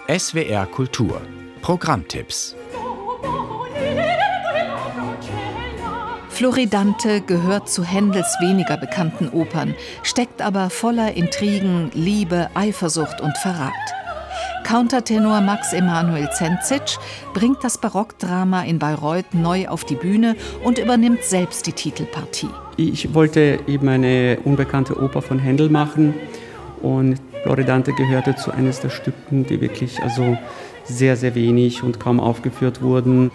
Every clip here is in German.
SWR Kultur Programmtipps. Floridante gehört zu Händels weniger bekannten Opern, steckt aber voller Intrigen, Liebe, Eifersucht und Verrat. Countertenor Max Emanuel Zenzic bringt das Barockdrama in Bayreuth neu auf die Bühne und übernimmt selbst die Titelpartie. Ich wollte eben eine unbekannte Oper von Händel machen und Floridante gehörte zu eines der Stücken, die wirklich sehr, sehr wenig und kaum aufgeführt wurden.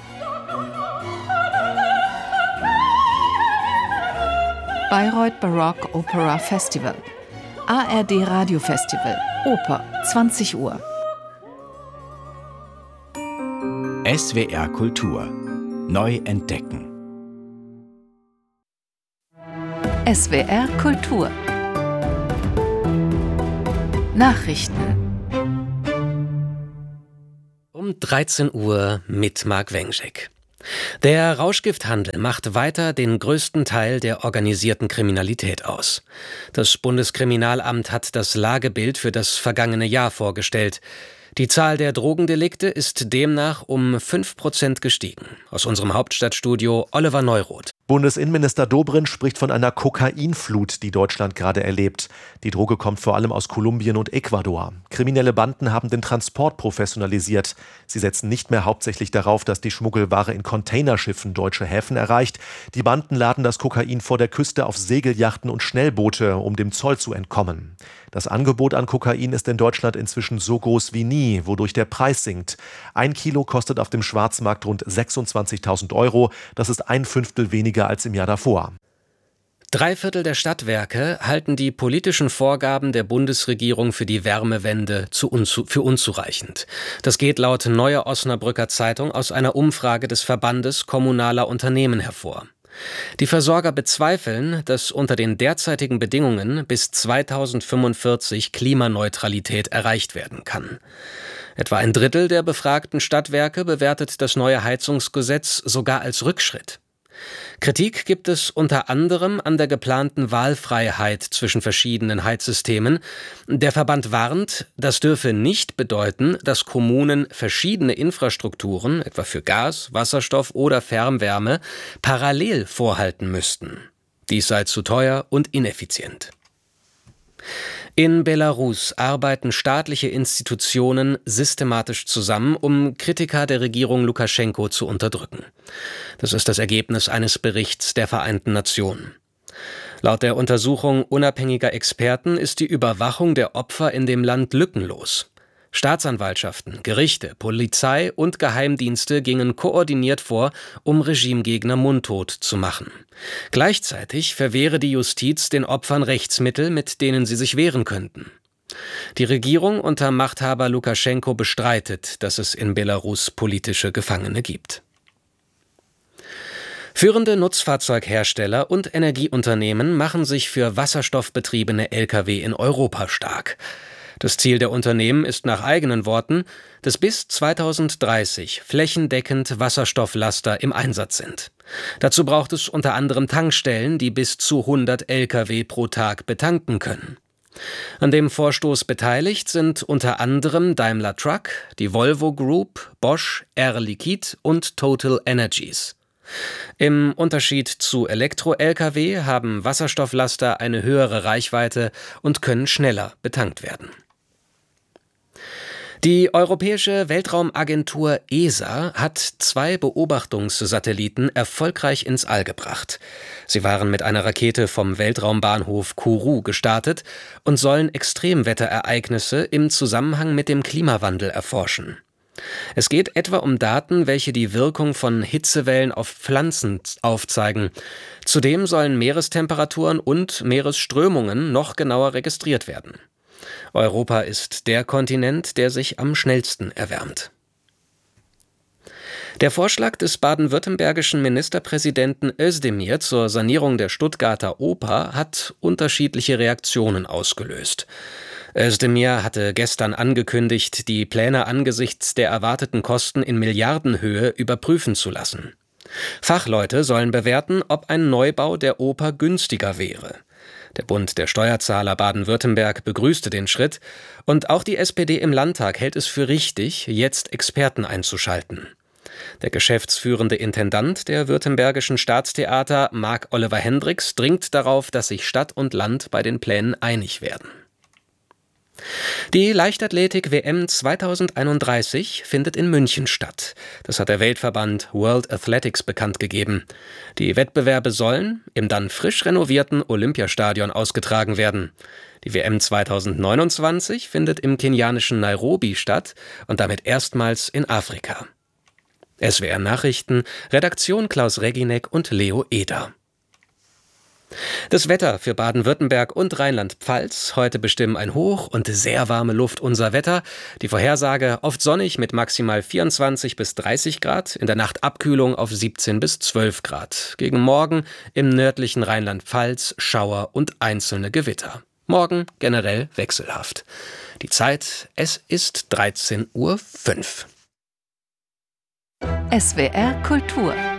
Bayreuth Baroque Opera Festival. ARD Radio Festival. Oper, 20 Uhr. SWR Kultur. Neu entdecken. SWR Kultur. Nachrichten. Um 13 Uhr mit Marc Wengschek. Der Rauschgifthandel macht weiter den größten Teil der organisierten Kriminalität aus. Das Bundeskriminalamt hat das Lagebild für das vergangene Jahr vorgestellt. Die Zahl der Drogendelikte ist demnach um 5% gestiegen. Aus unserem Hauptstadtstudio Oliver Neuroth. Bundesinnenminister Dobrindt spricht von einer Kokainflut, die Deutschland gerade erlebt. Die Droge kommt vor allem aus Kolumbien und Ecuador. Kriminelle Banden haben den Transport professionalisiert. Sie setzen nicht mehr hauptsächlich darauf, dass die Schmuggelware in Containerschiffen deutsche Häfen erreicht. Die Banden laden das Kokain vor der Küste auf Segelyachten und Schnellboote, um dem Zoll zu entkommen. Das Angebot an Kokain ist in Deutschland inzwischen so groß wie nie, wodurch der Preis sinkt. 1 Kilo kostet auf dem Schwarzmarkt rund 26.000 €. Das ist 1/5 weniger als im Jahr davor. 3/4 der Stadtwerke halten die politischen Vorgaben der Bundesregierung für die Wärmewende für unzureichend. Das geht laut Neue Osnabrücker Zeitung aus einer Umfrage des Verbandes kommunaler Unternehmen hervor. Die Versorger bezweifeln, dass unter den derzeitigen Bedingungen bis 2045 Klimaneutralität erreicht werden kann. Etwa 1/3 der befragten Stadtwerke bewertet das neue Heizungsgesetz sogar als Rückschritt. Kritik gibt es unter anderem an der geplanten Wahlfreiheit zwischen verschiedenen Heizsystemen. Der Verband warnt, das dürfe nicht bedeuten, dass Kommunen verschiedene Infrastrukturen, etwa für Gas, Wasserstoff oder Fernwärme, parallel vorhalten müssten. Dies sei zu teuer und ineffizient. In Belarus arbeiten staatliche Institutionen systematisch zusammen, um Kritiker der Regierung Lukaschenko zu unterdrücken. Das ist das Ergebnis eines Berichts der Vereinten Nationen. Laut der Untersuchung unabhängiger Experten ist die Überwachung der Opfer in dem Land lückenlos. Staatsanwaltschaften, Gerichte, Polizei und Geheimdienste gingen koordiniert vor, um Regimegegner mundtot zu machen. Gleichzeitig verwehre die Justiz den Opfern Rechtsmittel, mit denen sie sich wehren könnten. Die Regierung unter Machthaber Lukaschenko bestreitet, dass es in Belarus politische Gefangene gibt. Führende Nutzfahrzeughersteller und Energieunternehmen machen sich für wasserstoffbetriebene Lkw in Europa stark. Das Ziel der Unternehmen ist nach eigenen Worten, dass bis 2030 flächendeckend Wasserstofflaster im Einsatz sind. Dazu braucht es unter anderem Tankstellen, die bis zu 100 Lkw pro Tag betanken können. An dem Vorstoß beteiligt sind unter anderem Daimler Truck, die Volvo Group, Bosch, Air Liquide und Total Energies. Im Unterschied zu Elektro-Lkw haben Wasserstofflaster eine höhere Reichweite und können schneller betankt werden. Die Europäische Weltraumagentur ESA hat 2 Beobachtungssatelliten erfolgreich ins All gebracht. Sie waren mit einer Rakete vom Weltraumbahnhof Kourou gestartet und sollen Extremwetterereignisse im Zusammenhang mit dem Klimawandel erforschen. Es geht etwa um Daten, welche die Wirkung von Hitzewellen auf Pflanzen aufzeigen. Zudem sollen Meerestemperaturen und Meeresströmungen noch genauer registriert werden. Europa ist der Kontinent, der sich am schnellsten erwärmt. Der Vorschlag des baden-württembergischen Ministerpräsidenten Özdemir zur Sanierung der Stuttgarter Oper hat unterschiedliche Reaktionen ausgelöst. Özdemir hatte gestern angekündigt, die Pläne angesichts der erwarteten Kosten in Milliardenhöhe überprüfen zu lassen. Fachleute sollen bewerten, ob ein Neubau der Oper günstiger wäre. Der Bund der Steuerzahler Baden-Württemberg begrüßte den Schritt und auch die SPD im Landtag hält es für richtig, jetzt Experten einzuschalten. Der geschäftsführende Intendant der Württembergischen Staatstheater, Marc Oliver Hendricks, dringt darauf, dass sich Stadt und Land bei den Plänen einig werden. Die Leichtathletik-WM 2031 findet in München statt. Das hat der Weltverband World Athletics bekannt gegeben. Die Wettbewerbe sollen im dann frisch renovierten Olympiastadion ausgetragen werden. Die WM 2029 findet im kenianischen Nairobi statt und damit erstmals in Afrika. SWR Nachrichten, Redaktion Klaus Reginek und Leo Eder. Das Wetter für Baden-Württemberg und Rheinland-Pfalz. Heute bestimmen ein Hoch und sehr warme Luft unser Wetter. Die Vorhersage oft sonnig mit maximal 24 bis 30 Grad. In der Nacht Abkühlung auf 17 bis 12 Grad. Gegen Morgen im nördlichen Rheinland-Pfalz Schauer und einzelne Gewitter. Morgen generell wechselhaft. Die Zeit, es ist 13:05 Uhr. SWR Kultur